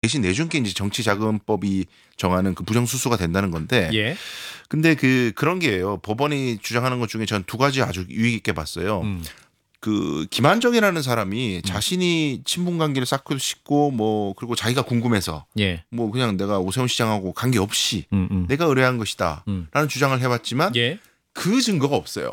대신 내준 게 이제 정치자금법이 정하는 그 부정수수가 된다는 건데. 예. 근데 그런 게예요. 법원이 주장하는 것 중에 전 두 가지 아주 유익 있게 봤어요. 그 김한정이라는 사람이 자신이 친분 관계를 쌓고 싶고 뭐 그리고 자기가 궁금해서 예. 뭐 그냥 내가 오세훈 시장하고 관계 없이 내가 의뢰한 것이다라는 주장을 해봤지만 예. 그 증거가 없어요.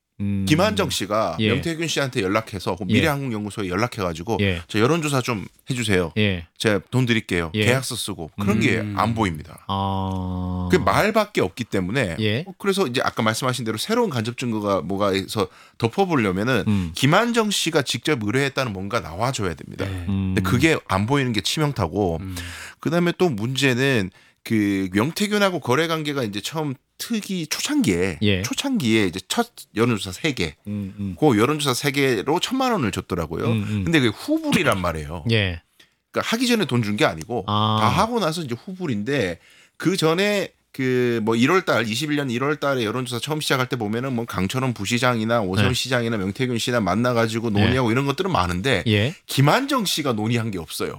김한정 씨가 예. 명태균 씨한테 연락해서 미래한국연구소에 연락해가지고 예. 저 여론조사 좀 해주세요. 예. 제가 돈 드릴게요. 예. 계약서 쓰고 그런 게 안 보입니다. 아. 그 말밖에 없기 때문에 예. 그래서 이제 아까 말씀하신 대로 새로운 간접 증거가 뭐가 해서 덮어보려면은 김한정 씨가 직접 의뢰했다는 뭔가 나와줘야 됩니다. 근데 그게 안 보이는 게 치명타고 그다음에 또 문제는 그 명태균하고 거래 관계가 이제 처음 특이 초창기에 이제 첫 여론조사 3개, 그 여론조사 3개로 1,000만 원을 줬더라고요. 근데 그게 후불이란 말이에요. 예. 그러니까 하기 전에 돈 준 게 아니고 다 하고 나서 이제 후불인데 그 전에 그 뭐 1월달 21년 1월달에 여론조사 처음 시작할 때 보면은 뭐 강철원 부시장이나 오세훈 시장이나 명태균 씨나 만나가지고 논의하고 이런 것들은 많은데 김한정 씨가 논의한 게 없어요.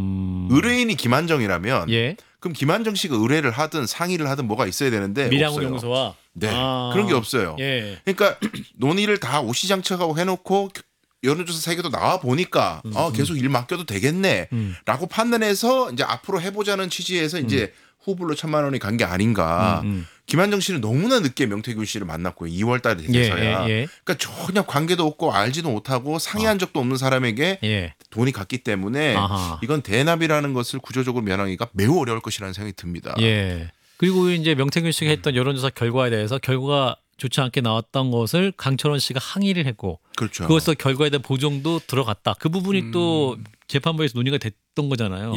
의뢰인이 김한정이라면 그럼 김한정 씨가 의뢰를 하든 상의를 하든 뭐가 있어야 되는데 미래한국연구소와 네 그런 게 없어요. 그러니까 논의를 다 오시장척하고 해놓고 여론조사 3개도 나와 보니까 계속 일 맡겨도 되겠네라고 판단해서 이제 앞으로 해보자는 취지에서 이제 후불로 1,000만 원이 간 게 아닌가. 김한정 씨는 너무나 늦게 명태균 씨를 만났고요. 2월 달에 돼서야. 그러니까 전혀 관계도 없고 알지도 못하고 상의한 적도 없는 사람에게 돈이 갔기 때문에 이건 대납이라는 것을 구조적으로 면하기가 매우 어려울 것이라는 생각이 듭니다. 그리고 이제 명태균 씨가 했던 여론조사 결과에 대해서 결과가 좋지 않게 나왔던 것을 강철원 씨가 항의를 했고 그렇죠. 그것서 결과에 대한 보정도 들어갔다. 그 부분이 또 재판부에서 논의가 됐던 거잖아요.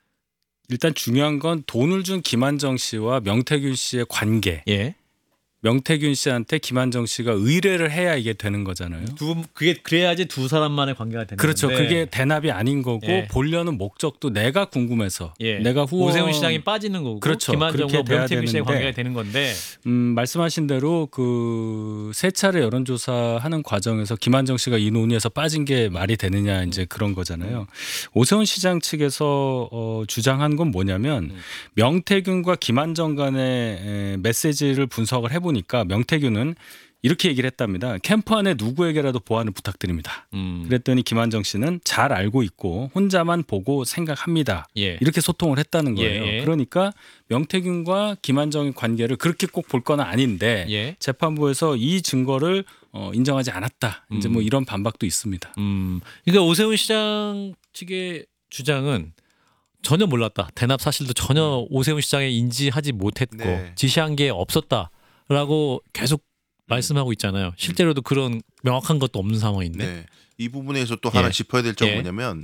일단 중요한 건 돈을 준 김한정 씨와 명태균 씨의 관계. 명태균 씨한테 김한정 씨가 의뢰를 해야 이게 되는 거잖아요. 그게 그래야지 두 사람만의 관계가 되는 그렇죠. 건데. 그게 대납이 아닌 거고 보려는 목적도 내가 궁금해서 내가 후원 오세훈 시장이 빠지는 거고 그렇죠. 김한정과 명태균 씨의 관계가 되는 건데 말씀하신 대로 그 세 차례 여론조사하는 과정에서 김한정 씨가 이 논의에서 빠진 게 말이 되느냐 이제 그런 거잖아요. 오세훈 시장 측에서 주장한 건 뭐냐면 명태균과 김한정 간의 메시지를 분석을 해보니까 명태균은 이렇게 얘기를 했답니다. 캠프 안에 누구에게라도 보완을 부탁드립니다. 그랬더니 김한정 씨는 잘 알고 있고 혼자만 보고 생각합니다. 이렇게 소통을 했다는 거예요. 그러니까 명태균과 김한정의 관계를 그렇게 꼭 볼 건 아닌데 재판부에서 이 증거를 인정하지 않았다. 이제 뭐 이런 반박도 있습니다. 그러니까 오세훈 시장 측의 주장은 전혀 몰랐다. 대납 사실도 전혀 오세훈 시장에 인지하지 못했고 지시한 게 없었다라고 계속 말씀하고 있잖아요. 실제로도 그런 명확한 것도 없는 상황인데. 이 부분에서 또 하나 짚어야 될 점은 뭐냐면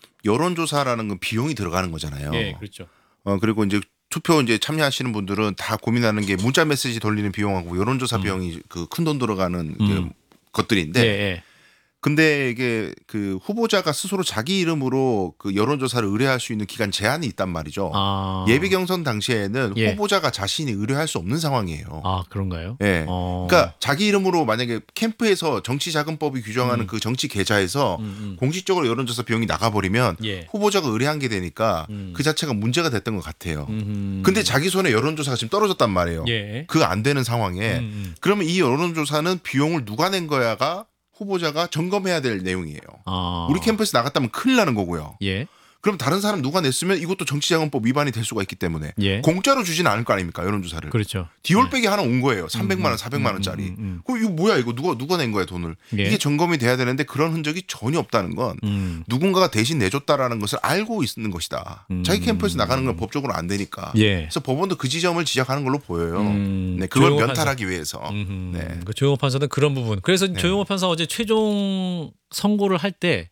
여론조사라는 건 비용이 들어가는 거잖아요. 그렇죠. 그리고 이제 투표 이제 참여하시는 분들은 다 고민하는 게 문자 메시지 돌리는 비용하고 여론조사 비용이 그 큰 돈 들어가는 그 것들인데. 근데 이게 그 후보자가 스스로 자기 이름으로 그 여론조사를 의뢰할 수 있는 기간 제한이 있단 말이죠. 예비 경선 당시에는 후보자가 자신이 의뢰할 수 없는 상황이에요. 그런가요? 그러니까 자기 이름으로 만약에 캠프에서 정치자금법이 규정하는 그 정치 계좌에서 공식적으로 여론조사 비용이 나가버리면 후보자가 의뢰한 게 되니까 그 자체가 문제가 됐던 것 같아요. 근데 자기 손에 여론조사가 지금 떨어졌단 말이에요. 그거 안 되는 상황에 그러면 이 여론조사는 비용을 누가 낸 거야가 후보자가 점검해야 될 내용이에요. 우리 캠프에서 나갔다면 큰일 나는 거고요. 그럼 다른 사람 누가 냈으면 이것도 정치자금법 위반이 될 수가 있기 때문에 공짜로 주지는 않을 거 아닙니까 여론조사를. 그렇죠. 디올백이 하나 온 거예요. 300만 원, 400만 원짜리. 그럼 이거 뭐야 이거 누가 낸 거야 돈을. 이게 점검이 돼야 되는데 그런 흔적이 전혀 없다는 건 누군가가 대신 내줬다라는 것을 알고 있는 것이다. 자기 캠프에서 나가는 건 법적으로 안 되니까. 그래서 법원도 그 지점을 지적하는 걸로 보여요. 그걸 면탈하기 위해서. 그 조용호 판사는 그런 부분. 그래서 조용호 판사 어제 최종 선고를 할 때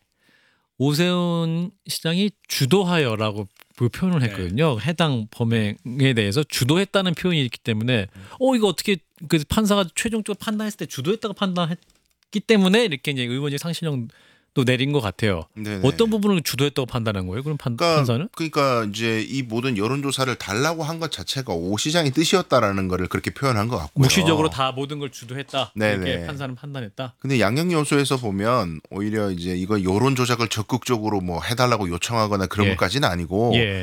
오세훈 시장이 주도하여라고 표현을 했거든요. 해당 범행에 대해서 주도했다는 표현이 있기 때문에 이거 어떻게 그 판사가 최종적으로 판단했을 때 주도했다고 판단했기 때문에 이렇게 이제 의원직 상실형도 내린 것 같아요. 어떤 부분을 주도했다고 판단한 거예요? 그럼 판사는? 그러니까 이제 이 모든 여론조사를 달라고 한 것 자체가 오 시장의 뜻이었다라는 거를 그렇게 표현한 것 같고요. 묵시적으로 다 모든 걸 주도했다. 이렇게 판사는 판단했다. 근데 양형 요소에서 보면 오히려 이제 이거 여론 조작을 적극적으로 뭐 해달라고 요청하거나 그런 것까지는 아니고